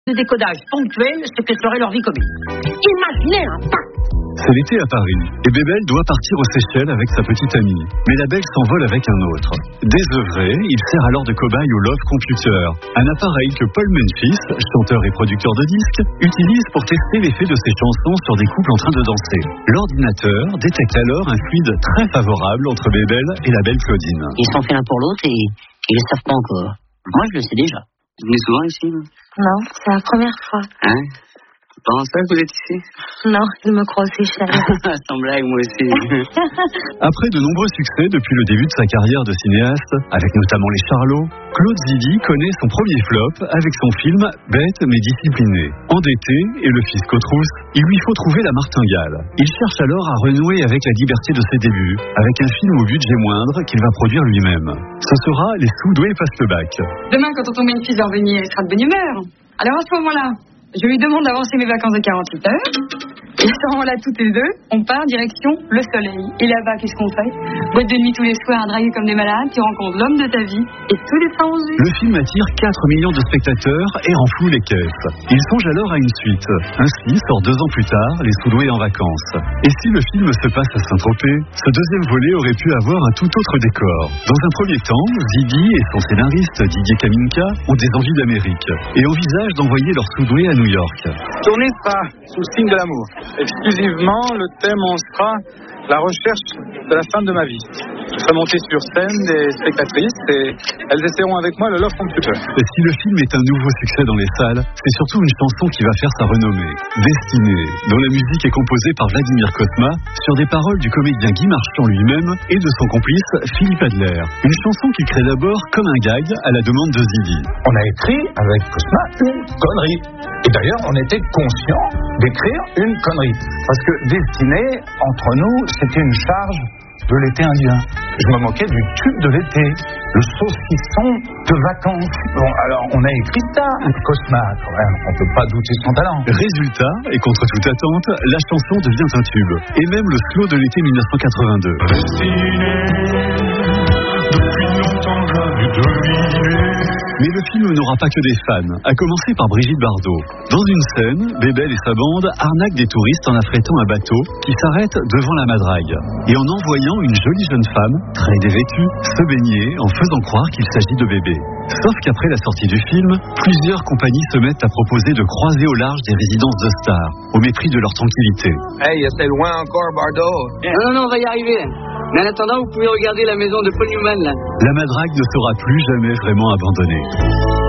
de décodage ponctuel, ce que serait leur vie commune. Imaginez l'impact. C'est l'été à Paris, et Bébel doit partir aux Seychelles avec sa petite amie. Mais la belle s'envole avec un autre. Désœuvré, il sert alors de cobaye au Love Computer, un appareil que Paul Menchis, chanteur et producteur de disques, utilise pour tester l'effet de ses chansons sur des couples en train de danser. L'ordinateur détecte alors un fluide très favorable entre Bébel et la belle Claudine. Ils sont faits l'un pour l'autre et ils le savent pas encore. Moi, je le sais déjà. Vous venez souvent ici? Non, c'est la première fois. Hein? C'est pas en ça que vous êtes ici? Non, je me crois aussi chérie. Sans blague, moi aussi. Après de nombreux succès depuis le début de sa carrière de cinéaste, avec notamment Les Charlots, Claude Zidi connaît son premier flop avec son film Bête mais discipliné. Endetté et le fisc aux trousses, il lui faut trouver la martingale. Il cherche alors à renouer avec la liberté de ses débuts, avec un film au budget moindre qu'il va produire lui-même. Ce sera Les Sous-doués passent le bac. Demain, quand tonton Memphis va revenir, il sera de bonne humeur. Alors à ce moment-là, je lui demande d'avancer mes vacances de 48 heures. Et à ce moment-là, toutes les deux, on part direction le soleil. Et là-bas, qu'est-ce qu'on fait? Boîte de nuit tous les soirs, à draguer comme des malades, tu rencontres l'homme de ta vie et tout descend aux yeux. Le film attire 4 millions de spectateurs et renfloue les caisses. Il songe alors à une suite. Ainsi sort 2 ans plus tard Les Sous-doués en vacances. Et si le film se passe à Saint-Tropez, ce deuxième volet aurait pu avoir un tout autre décor. Dans un premier temps, Zidi et son scénariste Didier Kaminka ont des envies d'Amérique et envisagent d'envoyer leurs Sous-doués à New York. Tournée sera sous le signe de l'amour. Exclusivement, le thème en sera la recherche de la femme de ma vie. Je ferai monter sur scène des spectatrices et elles essaieront avec moi le Love Computer. Et si le film est un nouveau succès dans les salles, c'est surtout une chanson qui va faire sa renommée. Destinée, dont la musique est composée par Vladimir Cosma, sur des paroles du comédien Guy Marchand lui-même et de son complice Philippe Adler. Une chanson qu'il crée d'abord comme un gag à la demande de Zidi. On a écrit avec Cosma une connerie. Et d'ailleurs, on était conscient d'écrire une connerie. Parce que Destinée, entre nous, c'était une charge de l'été indien. Je me moquais du tube de l'été, le saucisson de vacances. Bon, alors on a écrit ça, Cosma, quand même, on peut pas douter de son talent. Résultat, et contre toute attente, la chanson devient un tube. Et même le slow de l'été 1982. Mais le film n'aura pas que des fans, à commencer par Brigitte Bardot. Dans une scène, Bébel et sa bande arnaquent des touristes en affrétant un bateau qui s'arrête devant la Madrague. Et en envoyant une jolie jeune femme, très dévêtue, se baigner en faisant croire qu'il s'agit de bébé. Sauf qu'après la sortie du film, plusieurs compagnies se mettent à proposer de croiser au large des résidences de stars, au mépris de leur tranquillité. Hey, c'est loin encore, Bardot. Non, on va y arriver. Mais en attendant, vous pouvez regarder la maison de Paul Newman, là. La Madrague ne sera plus jamais vraiment abandonnée.